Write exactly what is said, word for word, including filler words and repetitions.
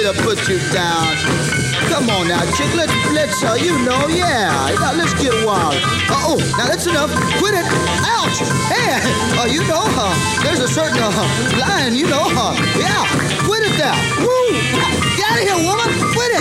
me to put you down. Come on now, chick, let's, let's, uh, you know, yeah. Now, let's get wild. Uh, oh, now that's enough. Quit it. Ouch. Hey, uh, you know, uh, there's a certain uh, line, you know, uh, yeah. Quit it there. Woo. Get out of here, woman. Quit it.